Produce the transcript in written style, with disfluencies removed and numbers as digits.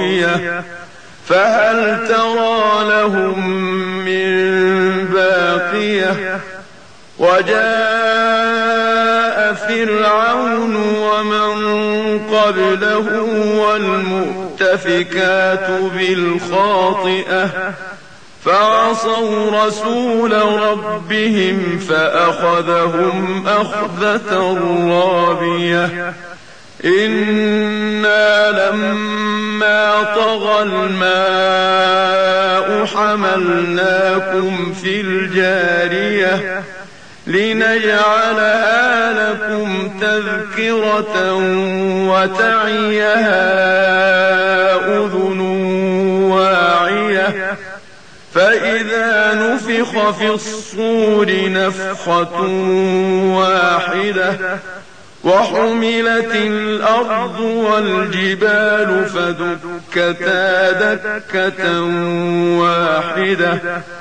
طاغية فهل ترى لهم من باقية وجاء فرعون ومن قبله والمؤتفكات بالخاطئة فعصوا رسول ربهم فأخذهم أخذة رابية إنا لما طغى الماء حملناكم في الجارية لنجعلها لكم تذكرة وتعيها أذن واعية فإذا نفخ في الصور نفخة واحدة وحملت الأرض والجبال فدكتا دكة واحدة